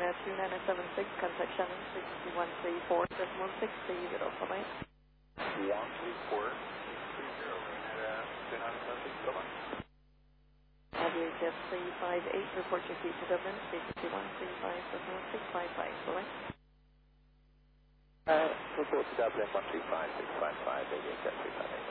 China 2976, contact Shannon, frequency 134.1630, bye-bye. 134.1630, bye-bye. Aviator Jet 358, report your feet to Dublin, frequency 135.1655, bye-bye. Report to Dublin 135.655, Aviator Jet 358.